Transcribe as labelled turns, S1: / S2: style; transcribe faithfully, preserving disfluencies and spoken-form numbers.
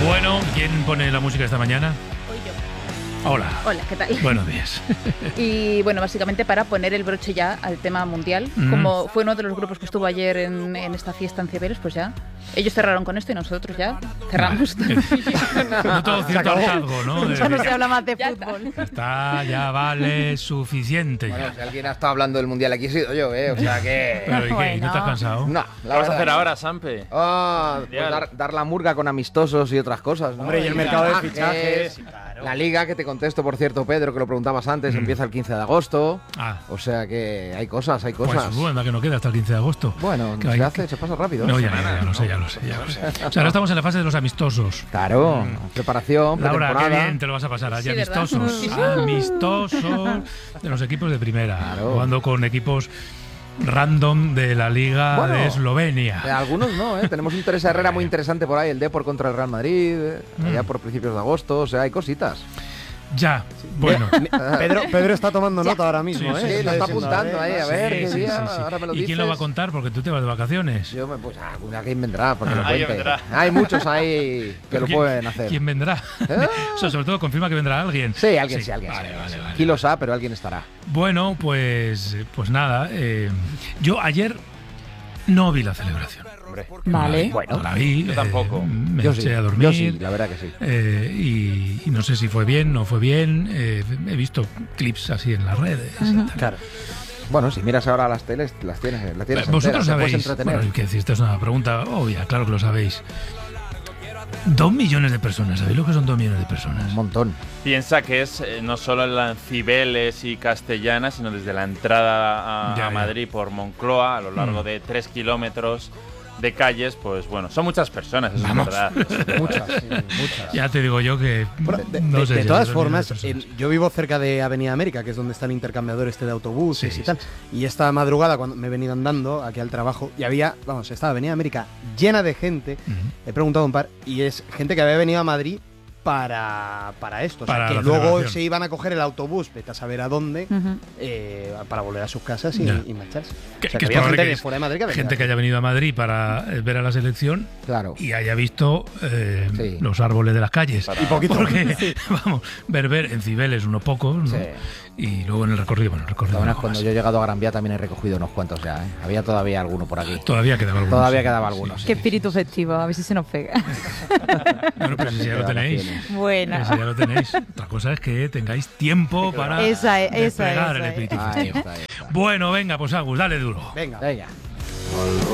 S1: Bueno, ¿quién pone la música esta mañana?
S2: Hoy yo.
S1: Hola.
S2: Hola, ¿qué tal?
S1: Buenos días.
S2: Y bueno, básicamente para poner el broche ya al tema mundial,
S1: Mm.
S2: como fue uno de los grupos que estuvo ayer en, en esta fiesta en Cibeles, pues ya ellos cerraron con esto y nosotros ya cerramos.
S1: No todo cierto hartazgo, ¿no? De-
S3: Ya no se habla más de
S2: Ya
S3: fútbol.
S1: Está, ya vale suficiente
S4: Bueno,
S1: ya.
S4: si alguien ha estado hablando del mundial aquí he sido yo, ¿eh? O sea que.
S1: Pero ¿y qué? ¿Y ¿No te has
S3: Bueno.
S1: cansado?
S4: No,
S5: ¿Qué
S4: la
S5: vas a
S4: verdad.
S5: hacer ahora, Sampe?
S4: Ah, pues
S5: Mundial.
S4: dar, dar la murga con amistosos y otras cosas, ¿no?
S6: Hombre, y el mercado de fichajes.
S4: La liga, que te contesto, por cierto, Pedro, que lo preguntabas antes,
S1: Mm.
S4: empieza el quince de agosto.
S1: Ah,
S4: O sea que hay cosas, hay
S1: pues
S4: cosas.
S1: bueno, que no queda hasta el quince de agosto.
S4: Bueno,
S1: Que
S4: se
S1: hay-
S4: hace, se pasa rápido.
S1: No,
S4: ¿eh?
S1: ya, ya, ya lo sé, ya lo sé, ya lo sé. O sea, ahora estamos en la fase de los amistosos.
S4: Claro, preparación,
S1: Laura, qué
S4: pretemporada.
S1: bien te lo vas a pasar allí,
S2: Sí, ¿verdad?
S1: amistosos.
S2: Sí, sí.
S1: Amistosos de los equipos de primera.
S4: Claro.
S1: Jugando con equipos random de la Liga
S4: Bueno,
S1: de
S4: Eh,
S1: Eslovenia.
S4: algunos no, ¿eh? Tenemos un Teresa Herrera muy interesante por ahí, el Depor contra el Real Madrid, eh, allá
S1: Mm.
S4: por principios de agosto, o sea, hay cositas.
S1: Ya, bueno.
S6: Pedro, Pedro está tomando nota ahora mismo,
S1: Sí,
S6: ¿eh?
S4: Sí, lo está
S6: diciendo,
S4: apuntando
S6: a ver,
S4: ahí, a
S1: Sí,
S4: ver, qué
S1: sí,
S4: día,
S1: sí, sí.
S4: ahora me lo
S1: ¿Y
S4: dices.
S1: quién lo va a contar? Porque tú te vas de vacaciones.
S4: Yo me, pues, ah, alguien vendrá, porque lo
S5: Alguien
S4: cuente.
S5: vendrá.
S4: Hay muchos ahí que
S1: Pero
S4: lo
S1: ¿quién-
S4: pueden hacer.
S1: ¿Quién vendrá?
S4: ¿Eh?
S1: O sea, sobre todo confirma que vendrá alguien.
S4: Sí, alguien sí, alguien
S1: Vale,
S4: sí.
S1: vale, vale.
S4: Kilos A, pero alguien estará.
S1: Bueno, pues, pues nada. eh, yo ayer no vi la celebración.
S5: Hombre.
S3: Vale.
S4: Bueno,
S1: no la vi.
S5: yo
S1: eh,
S5: tampoco.
S1: me
S4: Yo
S1: eché
S4: sí,
S1: a dormir.
S4: yo sí, la verdad que sí.
S1: eh, y, y no sé si fue bien, no fue bien. eh, he visto clips así en las redes. y tal.
S6: Claro.
S4: Bueno, si miras ahora las teles, las tienes, las tienes
S1: Vosotros
S4: enteras, te puedes
S1: sabéis,
S4: entretener.
S1: bueno, que decir, esta es una pregunta obvia, claro que lo sabéis. Dos millones de personas, ¿sabéis lo que son dos millones de personas?
S4: Un montón.
S5: Piensa que es eh, no solo en la Cibeles y Castellana, sino desde la entrada a,
S1: Ya,
S5: a
S1: ya.
S5: Madrid por Moncloa, a lo largo
S1: Mm.
S5: de tres kilómetros de calles, pues bueno, son muchas personas, eso
S1: Vamos.
S5: es verdad.
S6: Muchas, sí, muchas.
S1: Ya te digo yo que
S6: Bueno, de,
S1: no
S6: de-
S1: sé
S6: de
S1: si
S6: todas
S1: son
S6: formas,
S1: millones de personas.
S6: en- yo vivo cerca de Avenida América, que es donde está el intercambiador este de autobuses
S1: Sí,
S6: y tal. Y esta madrugada, cuando me he venido andando aquí al trabajo, y había, vamos, estaba Avenida América llena de gente.
S1: Ujú.
S6: He preguntado a un par, y es gente que había venido a Madrid para, para esto. O sea,
S1: Para
S6: que
S1: la
S6: luego
S1: celebración.
S6: se iban a coger el autobús, vete a saber a dónde,
S3: Ujú.
S6: eh, para volver a sus casas y,
S1: Ya.
S6: y marcharse.
S1: Que-
S6: O sea,
S1: que es
S6: que había
S1: probable
S6: gente
S1: que
S6: de
S1: es
S6: fuera de Madrid que había
S1: Gente que
S6: quedado.
S1: haya venido a Madrid para eh, ver a la selección
S4: Claro.
S1: y haya visto eh,
S4: Sí.
S1: los árboles de las calles.
S5: Y
S6: poquito.
S1: Porque, vamos, ver, ver en Cibeles unos pocos, ¿no?
S4: Sí.
S1: Y luego en el recorrido, bueno, el recorrido.
S4: La verdad es
S1: no
S4: cuando
S1: más.
S4: yo he llegado a Gran Vía también he recogido unos cuantos ya, ¿eh? Había todavía alguno por aquí.
S1: Todavía quedaba algunos.
S4: Todavía
S1: sí,
S4: quedaba
S1: sí.
S4: algunos.
S3: Qué espíritu festivo, a ver si se nos pega.
S1: Bueno, pues si ya lo tenéis.
S3: Bueno.
S1: Eso ya lo tenéis. Otra cosa es que tengáis tiempo para
S3: Esa es, esa
S1: desplegar
S3: es,
S1: el
S3: esa
S1: espíritu
S3: es.
S4: Ahí
S1: festivo.
S4: está, ahí está.
S1: Bueno, venga, pues Agus, dale duro.
S6: Venga.
S4: Venga.